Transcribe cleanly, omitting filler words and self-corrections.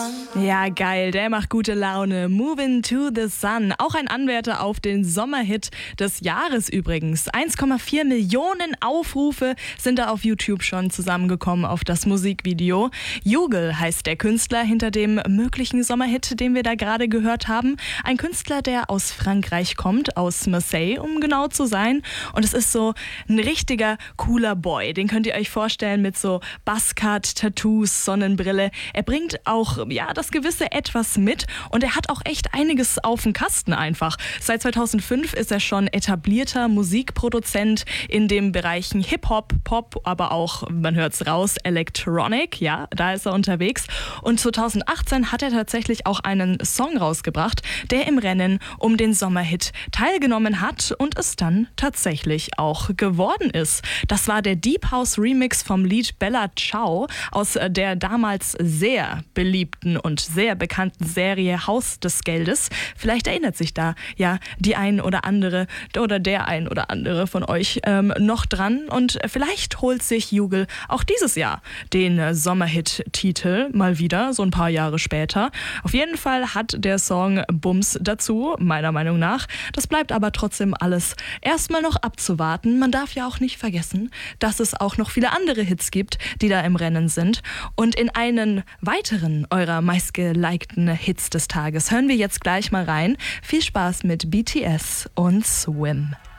sun. Ja, geil, der macht gute Laune. Moving to the Sun. Auch ein Anwärter auf den Sommerhit des Jahres übrigens. 1,4 Millionen Aufrufe sind da auf YouTube schon zusammengekommen auf das Musikvideo. Jugel heißt der Künstler hinter dem möglichen Sommerhit, den wir da gerade gehört haben. Ein Künstler, der aus Frankreich kommt, aus Marseille, um genau zu sein. Und es ist so ein richtiger cooler Boy. Den könnt ihr euch vorstellen mit so Buzzcut, Tattoos, Sonnenbrille. Er bringt auch, ja, das gewisse Etwas mit und er hat auch echt einiges auf dem Kasten einfach. Seit 2005 ist er schon etablierter Musikproduzent in den Bereichen Hip-Hop, Pop, aber auch, man hört's raus, Electronic, ja, da ist er unterwegs. Und 2018 hat er tatsächlich auch einen Song rausgebracht, der im Rennen um den Sommerhit teilgenommen hat und es dann tatsächlich auch geworden ist. Das war der Deep House Remix vom Lied Bella Ciao aus der damals sehr beliebten und sehr bekannten Serie Haus des Geldes. Vielleicht erinnert sich da ja die ein oder andere oder der ein oder andere von euch noch dran und vielleicht holt sich Jugel auch dieses Jahr den Sommerhit-Titel mal wieder, so ein paar Jahre später. Auf jeden Fall hat der Song Bums dazu, meiner Meinung nach. Das bleibt aber trotzdem alles erstmal noch abzuwarten. Man darf ja auch nicht vergessen, dass es auch noch viele andere Hits gibt, die da im Rennen sind. Und in einen weiteren eurer meistgelikten Hits des Tages hören wir jetzt gleich mal rein. Viel Spaß mit BTS und Swim.